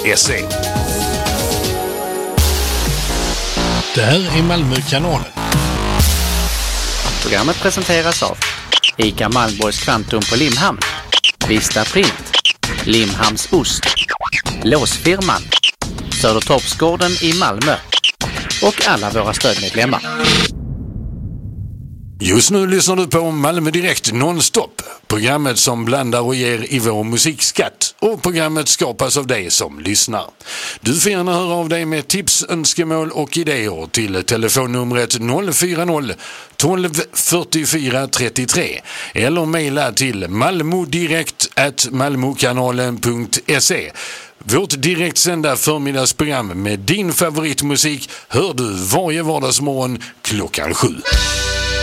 malmodirekt@malmokanalen.se. Det här är Malmökanalen. Programmet presenteras av ICA Malmborgs Kvantum på Limhamn, Vista Print, Limhamns Ost, Låsfirman, Södertorpsgården i Malmö och alla våra stödmedlemmar. Just nu lyssnar du på Malmö Direkt nonstop. Programmet som blandar och ger i vår musikskatt. Och programmet skapas av dig som lyssnar. Du får gärna höra av dig med tips, önskemål och idéer till telefonnumret 040 12 44 33 eller mejla till malmodirekt@malmokanalen.se. Vårt direktsända förmiddagsprogram med din favoritmusik hör du varje vardagsmorgon klockan 7.